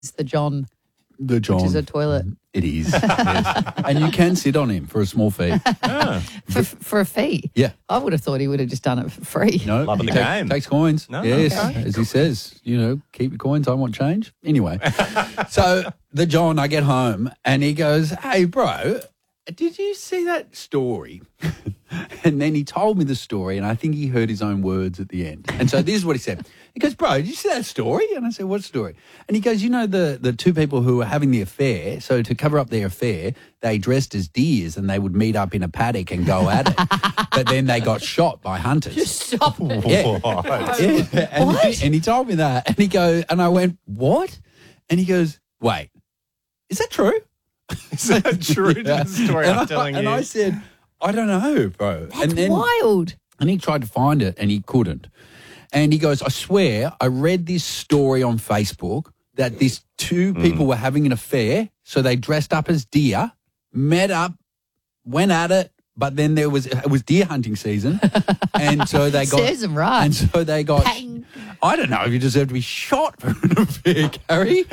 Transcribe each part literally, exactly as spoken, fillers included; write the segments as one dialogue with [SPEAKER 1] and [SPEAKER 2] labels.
[SPEAKER 1] It's the John,
[SPEAKER 2] The John.
[SPEAKER 1] which is a toilet.
[SPEAKER 2] It is. Yes. And you can sit on him for a small fee.
[SPEAKER 3] Ah,
[SPEAKER 1] For, for a fee.
[SPEAKER 2] Yeah.
[SPEAKER 1] I would have thought he would have just done it for free.
[SPEAKER 2] No,
[SPEAKER 3] Loving
[SPEAKER 2] he
[SPEAKER 3] the
[SPEAKER 2] take-
[SPEAKER 3] game.
[SPEAKER 2] Takes coins.
[SPEAKER 3] No,
[SPEAKER 2] yes,
[SPEAKER 3] okay.
[SPEAKER 2] as he says, you know, keep your coins. I want change. Anyway, so the John, I get home and he goes, "Hey, bro, did you see that story?" And then he told me the story, and I think he heard his own words at the end. And so this is what he said. He goes, "Bro, did you see that story?" And I said, "What story?" And he goes, "You know, the, the two people who were having the affair, so to cover up their affair, they dressed as deers and they would meet up in a paddock and go at it. But then they got shot by hunters."
[SPEAKER 1] Stop it.
[SPEAKER 2] Yeah.
[SPEAKER 3] What?
[SPEAKER 2] Yeah. And,
[SPEAKER 1] What?
[SPEAKER 2] and he told me that. And he goes, and I went, "What?" And he goes, "Wait, is that true?"
[SPEAKER 3] Is that true to the story
[SPEAKER 2] and
[SPEAKER 3] I'm
[SPEAKER 2] I,
[SPEAKER 3] telling
[SPEAKER 2] and
[SPEAKER 3] you?
[SPEAKER 2] I said, "I don't know, bro."
[SPEAKER 1] That's
[SPEAKER 2] and then,
[SPEAKER 1] wild.
[SPEAKER 2] And he tried to find it and he couldn't. And he goes, "I swear I read this story on Facebook that these two people were having an affair. So they dressed up as deer, met up, went at it. But then there was, it was deer hunting season. And so they got,
[SPEAKER 1] Serves them right.
[SPEAKER 2] and so they got,
[SPEAKER 1] Bang.
[SPEAKER 2] I don't know if you deserve to be shot for an affair, Carrie.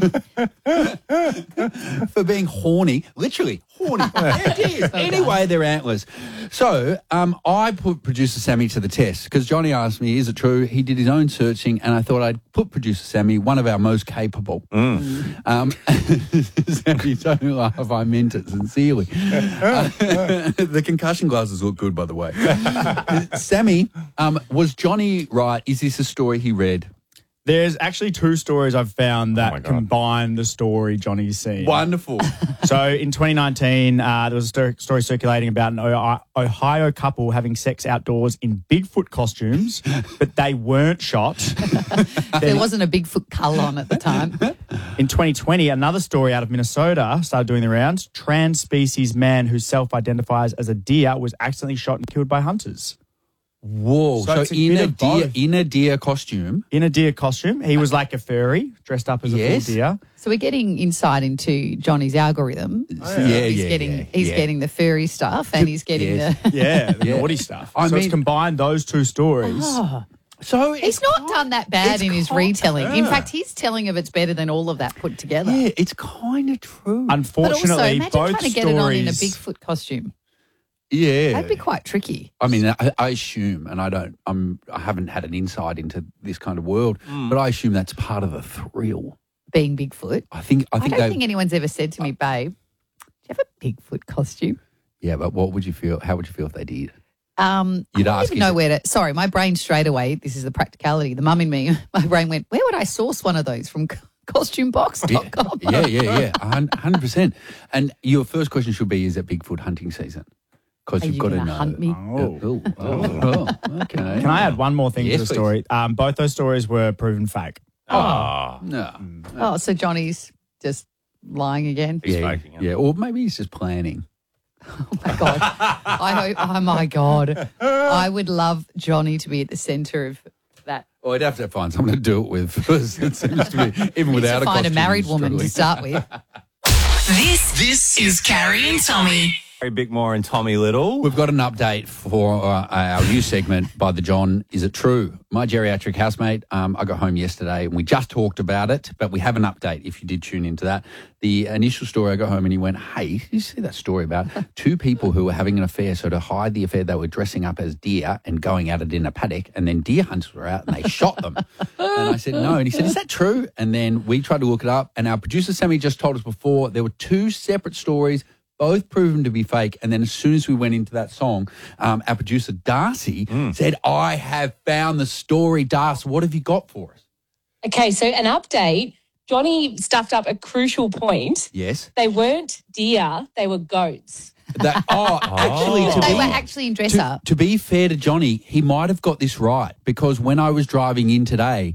[SPEAKER 2] For being horny. Literally, horny. They're deers. Anyway, they're antlers. So um, I put producer Sammy to the test because Johnny asked me, is it true? He did his own searching and I thought I'd put producer Sammy, one of our most capable.
[SPEAKER 3] Mm.
[SPEAKER 2] Um, Sammy, don't laugh. I meant it sincerely. Uh, the concussion glasses look good, by the way. Sammy, um, was Johnny right? Is this a story he read?
[SPEAKER 4] There's actually two stories I've found
[SPEAKER 3] my
[SPEAKER 4] that
[SPEAKER 3] God.
[SPEAKER 4] combine the story Johnny's seen.
[SPEAKER 2] Wonderful.
[SPEAKER 4] So in twenty nineteen, uh, there was a sto- story circulating about an o- Ohio couple having sex outdoors in Bigfoot costumes, but they weren't shot.
[SPEAKER 1] There wasn't a Bigfoot cull on at the time.
[SPEAKER 4] In twenty twenty, another story out of Minnesota started doing the rounds. Trans-species man who self-identifies as a deer was accidentally shot and killed by hunters.
[SPEAKER 2] Whoa.
[SPEAKER 4] So
[SPEAKER 2] So,
[SPEAKER 4] it's a
[SPEAKER 2] in
[SPEAKER 4] bit
[SPEAKER 2] a
[SPEAKER 4] of
[SPEAKER 2] deer
[SPEAKER 4] both.
[SPEAKER 2] in a deer costume.
[SPEAKER 4] In a deer costume. He was like a furry, dressed up as a
[SPEAKER 2] Yes.
[SPEAKER 4] full deer.
[SPEAKER 1] So we're getting insight into Johnny's algorithm.
[SPEAKER 2] Oh, yeah,
[SPEAKER 1] he's
[SPEAKER 2] yeah,
[SPEAKER 1] getting
[SPEAKER 2] yeah,
[SPEAKER 1] he's
[SPEAKER 2] yeah.
[SPEAKER 1] getting the furry stuff and he's getting
[SPEAKER 2] Yes.
[SPEAKER 1] the
[SPEAKER 4] Yeah, the
[SPEAKER 2] Yeah.
[SPEAKER 4] naughty stuff.
[SPEAKER 2] I
[SPEAKER 4] so it's
[SPEAKER 2] mean-
[SPEAKER 4] combined those two stories.
[SPEAKER 2] So
[SPEAKER 1] He's not done that bad
[SPEAKER 2] it's
[SPEAKER 1] in his
[SPEAKER 2] kind-
[SPEAKER 1] retelling. In fact, his telling of it's better than all of that put together.
[SPEAKER 2] Yeah, it's kind of true.
[SPEAKER 1] But also,
[SPEAKER 4] Unfortunately,
[SPEAKER 1] imagine
[SPEAKER 4] both
[SPEAKER 1] trying to
[SPEAKER 4] stories.
[SPEAKER 1] get it on in a Bigfoot costume.
[SPEAKER 2] yeah.
[SPEAKER 1] That'd be quite tricky.
[SPEAKER 2] I mean, I, I assume, and I don't, I'm, I haven't had an insight into this kind of world, but I assume that's part of the thrill.
[SPEAKER 1] Being Bigfoot.
[SPEAKER 2] I think, I
[SPEAKER 1] I,
[SPEAKER 2] think
[SPEAKER 1] don't
[SPEAKER 2] they,
[SPEAKER 1] think anyone's ever said to me, babe, do you have a Bigfoot costume?
[SPEAKER 2] yeah. But what would you feel? How would you feel if they did?
[SPEAKER 1] Um,
[SPEAKER 2] You'd
[SPEAKER 1] I don't
[SPEAKER 2] ask,
[SPEAKER 1] even
[SPEAKER 2] is
[SPEAKER 1] know
[SPEAKER 2] it-
[SPEAKER 1] where to. Sorry, my brain straight away. This is the practicality. The mum in me, my brain went, where would I source one of those from? costume box dot com.
[SPEAKER 2] Yeah, yeah, yeah, a hun- hundred percent. And your first question should be: is it Bigfoot hunting season? Because
[SPEAKER 1] Are
[SPEAKER 2] you've
[SPEAKER 1] you
[SPEAKER 2] got to
[SPEAKER 1] gonna
[SPEAKER 2] know.
[SPEAKER 1] hunt me?
[SPEAKER 2] Oh, oh, oh, oh, okay.
[SPEAKER 4] Can I add one more thing
[SPEAKER 2] Yes,
[SPEAKER 4] to the
[SPEAKER 2] please.
[SPEAKER 4] story? Um, both those stories were proven fake.
[SPEAKER 3] Ah,
[SPEAKER 2] No.
[SPEAKER 1] Oh, so Johnny's just lying again.
[SPEAKER 3] He's
[SPEAKER 2] yeah,
[SPEAKER 3] faking it.
[SPEAKER 2] yeah, or maybe he's just planning.
[SPEAKER 1] Oh my god! I hope. Oh my god! I would love Johnny to be at the centre of that.
[SPEAKER 2] Well, I'd have to find someone to do it with. Because it seems to be even
[SPEAKER 1] Needs
[SPEAKER 2] without
[SPEAKER 1] to
[SPEAKER 2] a
[SPEAKER 1] find a
[SPEAKER 2] costume,
[SPEAKER 1] married
[SPEAKER 2] he's
[SPEAKER 1] woman to
[SPEAKER 2] struggling.
[SPEAKER 1] start with.
[SPEAKER 5] This this is Carrie and Tommy.
[SPEAKER 3] Harry Bickmore and Tommy Little.
[SPEAKER 2] We've got an update for uh, our new segment by the John. Is it true? My geriatric housemate, um, I got home yesterday and we just talked about it, but we have an update if you did tune into that. The initial story, I got home and he went, hey, did you see that story about two people who were having an affair? So to hide the affair, they were dressing up as deer and going at it in a paddock, and then deer hunters were out and they shot them. And I said, no. And he said, is that true? And then we tried to look it up, and our producer Sammy just told us before there were two separate stories, both proven to be fake. And then as soon as we went into that song, um, our producer Darcy said, I have found the story. Darcy, what have you got for us?
[SPEAKER 6] Okay, so an update. Johnny stuffed up a crucial point.
[SPEAKER 2] Yes.
[SPEAKER 6] They weren't deer, they were goats.
[SPEAKER 2] That, oh, actually, to
[SPEAKER 1] They
[SPEAKER 2] be,
[SPEAKER 1] were actually in dress
[SPEAKER 2] to,
[SPEAKER 1] up.
[SPEAKER 2] to be fair to Johnny, he might have got this right, because when I was driving in today,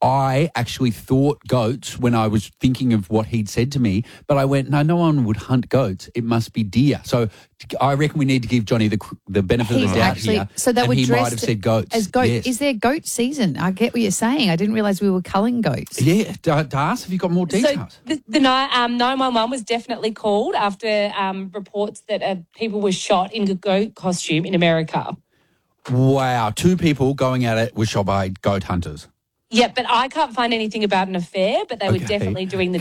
[SPEAKER 2] I actually thought goats when I was thinking of what he'd said to me, but I went, no, no one would hunt goats. It must be deer. So I reckon we need to give Johnny the the benefit
[SPEAKER 1] He's
[SPEAKER 2] of the doubt
[SPEAKER 1] actually
[SPEAKER 2] here.
[SPEAKER 1] so they
[SPEAKER 2] and
[SPEAKER 1] were
[SPEAKER 2] he
[SPEAKER 1] dressed
[SPEAKER 2] might have said goats.
[SPEAKER 1] as goat.
[SPEAKER 2] Yes.
[SPEAKER 1] Is there goat season? I get what you're saying. I didn't realise we were culling goats.
[SPEAKER 2] Yeah, Da- Darcy, have you got more details?
[SPEAKER 6] So the, the ni- um, nine one one was definitely called after um, reports that uh, people were shot in a goat costume in America.
[SPEAKER 2] Wow, two people going at it were shot by goat hunters.
[SPEAKER 6] Yeah, but I can't find anything about an affair, but they were
[SPEAKER 2] Okay.
[SPEAKER 6] definitely doing the